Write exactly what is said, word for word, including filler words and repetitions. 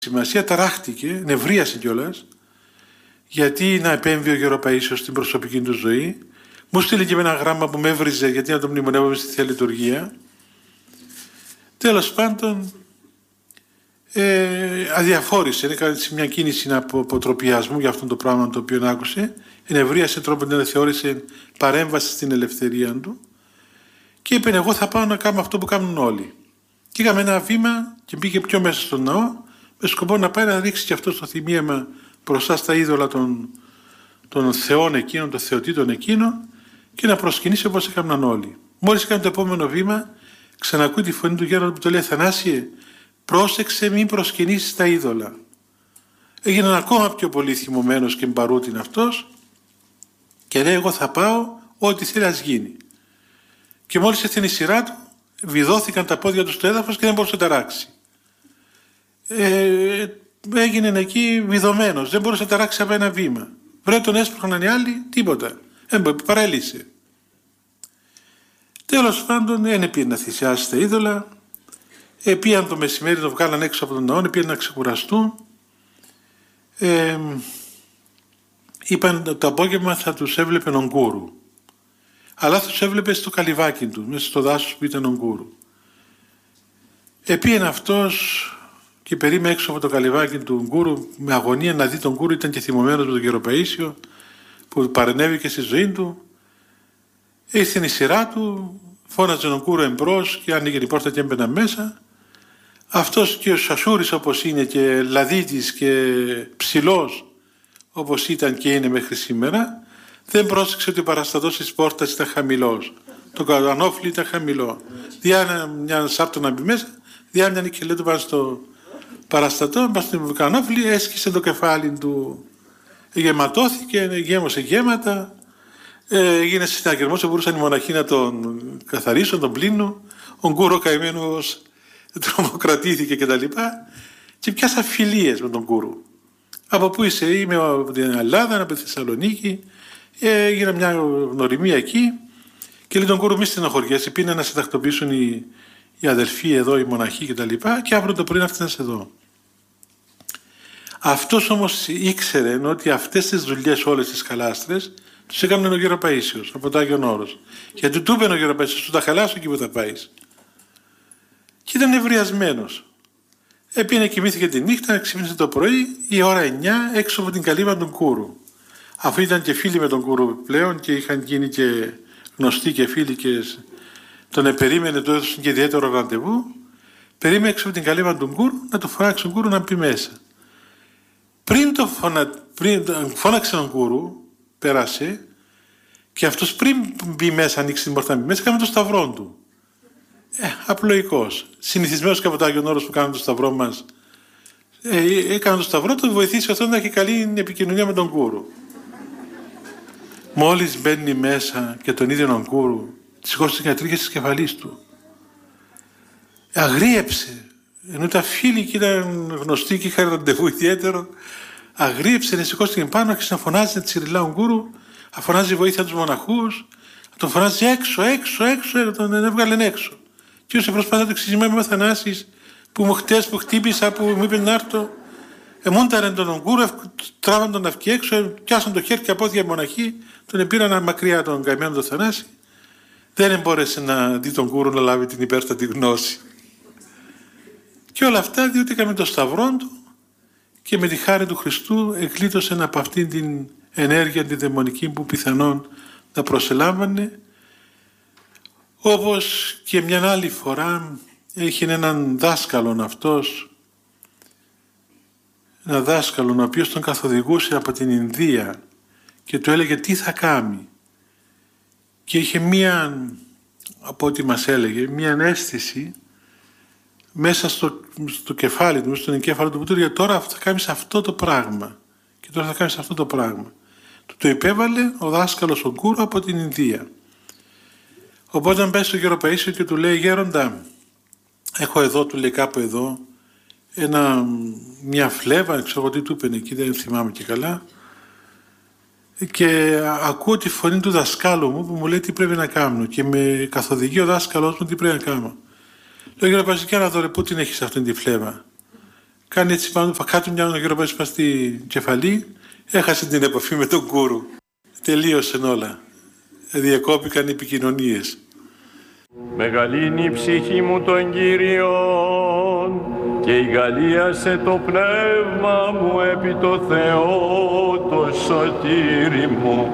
σημασία ταράχτηκε, νευρίασε κιόλας, γιατί να επέμβει ο Γεροπαΐσιος στην προσωπική του ζωή. Μου στείλε και με ένα γράμμα που με έβριζε γιατί να τον μνημονεύομαι στη Θεία Λειτουργία. Τέλος πάντων, ε, αδιαφόρησε, έκανε μια κίνηση από αποτροπιασμού για αυτό το πράγμα το οποίο άκουσε, ενευρίασε τρόπο να θεώρησε παρέμβαση στην ελευθερία του και είπε εγώ θα πάω να κάνω αυτό που κάνουν όλοι. Και είχαμε ένα βήμα και μπήκε πιο μέσα στον ναό με σκοπό να πάει να ρίξει και αυτό το θυμίαμα μπροστά στα είδωλα των, των θεών εκείνων, των θεοτήτων εκείνων και να προσκυνήσει όπως έκαναν όλοι. Μόλις έκανε το επόμενο βήμα, ξανακούει τη φωνή του γέροντα που το λέει Θανάσιε, πρόσεξε μην προσκυνήσεις τα είδωλα. Έγιναν ακόμα πιο πολύ θυμωμένος και μπαρούτιν αυτός και λέει εγώ θα πάω ό,τι θέλει ας γίνει. Και μόλις ήρθε η σειρά του, βιδώθηκαν τα πόδια του στο έδαφος και δεν μπορούσε να ταράξει. Ε, έγινε εκεί βιδωμένος, δεν μπορούσε να ταράξει από ένα βήμα. Βρε τον έσπροχναν οι άλλοι, τίποτα. Ε, παρέλυσε. Τέλος πάντων, δεν πήγε να θυσιάσει τα είδωλα. Ε, πήγαν το μεσημέρι, το βγάλαν έξω από τον ναό, πήγαν να ξεκουραστούν. Ε, είπαν το απόγευμα θα τους έβλεπε ο Γκούρου. Αλλά θα τους έβλεπε στο καλυβάκι του, μέσα στο δάσος που ήταν ο Γκούρου. Επήγαινε αυτός και περίμενε έξω από το καλυβάκι του Γκούρου με αγωνία να δει τον Γκούρου, ήταν και θυμωμένος με τον Γεροπαΐσιο που παρενέβηκε στη ζωή του. Ήρθε η σειρά του, φώναζε τον Γκούρου εμπρός και άνοιγε την πόρτα και έμπαινα μέσα. Αυτός και ο Σασούρης όπως είναι και λαδίτης και ψηλός όπως ήταν και είναι μέχρι σήμερα, δεν πρόσεξε ότι ο παραστατός της πόρτας ήταν χαμηλός. Το κανόφλι ήταν χαμηλό. Διάνα μια σάπτο να μπει μέσα, διάνα μια νικελέ του πάνω στο παραστατό, πάνω στο κανόφλι, έσκησε το κεφάλι του. Γεματώθηκε, γέμωσε γέματα, έγινε συναγερμός, δεν μπορούσαν οι μοναχοί να τον καθαρίσουν, τον πλύνουν. Ο Γκούρο καημένος τρομοκρατήθηκε κτλ. Και, και πιάσα φιλίες με τον Γκούρου. Από πού είσαι, είμαι από την Ελλάδα, από τη Θεσσαλονίκη. Έγινε μια γνωριμία εκεί και λέει τον Γκούρου μη στενοχωριέσαι, πήγαινε να σε τακτοποιήσουν οι, οι αδελφοί εδώ, οι μοναχοί κτλ. Και, και αύριο το πρωί να φτάνεις εδώ. Αυτός όμως ήξερε ότι αυτές τις δουλειές όλες τις χαλάστρες τους έκανε ο Γεροπαΐσιος από το Άγιον Όρος. Γιατί του είπε ο Γεροπαΐσιος, σου τα χαλάσω εκεί που θα πάεις. Και ήταν ευριασμένος. Επήγαινε, κοιμήθηκε τη νύχτα, ξύπνησε το πρωί, η ώρα εννιά έξω από την καλύβα του Γκούρου. Αφού ήταν και φίλοι με τον Γκούρου πλέον και είχαν γίνει και γνωστοί και φίλοι και τον επερίμενε, του έδωσαν και ιδιαίτερο ραντεβού, περίμενε έξω από την καλύβα του Γκούρου να το φωνάξει τον Γκούρου να μπει μέσα. Πριν το φωνα... πριν... φώναξε τον Γκούρου, πέρασε και αυτός πριν μπει μέσα, ανοίξει την πόρτα να μπει μέσα, έκανε το σταυρό του. Ε, απλοϊκός. Συνηθισμένος και από το Άγιον Όρος που κάνουν το σταυρό μας. Ε, έκανε το σταυρό του, βοηθήσει αυτό να έχει καλή επικοινωνία με τον Γκούρου. Μόλις μπαίνει μέσα και τον είδε τον Γκούρου, σηκώστηκαν οι τρίχες της κεφαλής του. Αγρίεψε. Ενώ τα φίλοι και ήταν γνωστοί και είχαν ραντεβού ιδιαίτερο, αγρίεψε, να σηκώστηκε πάνω και να φωνάζει, να τσιριλά ο Γκούρου, να φωνάζει βοήθεια τους μοναχούς, να τον φωνάζει έξω, έξω, έξω, τον έβγαλε έξω. Και όσο προσπαθά το ξυζημάει με ο Θανάσης, που μου χτες που χτύπησα, που μου είπε να έρθω, εμούνταρεν τον Γκούρου, τράβαν τον αυκή έξω, πιάσαν το χέρι και από πόδια μοναχοί, τον πήραν μακριά τον καημένο τον Θανάση. Δεν μπόρεσε να δει τον Γκούρου να λάβει την υπέρτατη γνώση. Και όλα αυτά διότι έκαμε το σταυρό του και με τη χάρη του Χριστού εκλείτωσε από αυτήν την ενέργεια τη δαιμονική που πιθανόν να προσελάμβανε. Όπως και μια άλλη φορά είχε έναν δάσκαλον αυτός, ένα δάσκαλον ο οποίος τον καθοδηγούσε από την Ινδία και του έλεγε τι θα κάνει. Και είχε μία, από ό,τι μας έλεγε, μία αίσθηση μέσα στο, στο κεφάλι του, στον εγκέφαλο του που του έλεγε τώρα θα κάνεις αυτό το πράγμα και τώρα θα κάνεις αυτό το πράγμα. Του το υπέβαλε ο δάσκαλος ο Γκούρου από την Ινδία. Οπότε αν πέσει στο Γεροπαΐσιο και του λέει γέροντα, έχω εδώ, του λέει κάπου εδώ, ένα, μια φλέβα, ξέρω τι του είπε εκεί, δεν θυμάμαι και καλά, και ακούω τη φωνή του δασκάλου μου που μου λέει τι πρέπει να κάνω και με καθοδηγεί ο δάσκαλος μου τι πρέπει να κάνω. Λέω Γεροπαΐσιο, και να δω ρε, πού την έχεις αυτήν τη φλέβα. κάνει έτσι πάνω, κάτω μια γεροπέσπα στη κεφαλή, έχασε την επαφή με τον Γκούρου. Τελείωσαν όλα. Διακόπηκαν οι επικοινωνίες. Μεγαλύνει η ψυχή μου τον Κύριον και ηγαλίασε το πνεύμα μου επί το Θεό το σωτήρι μου.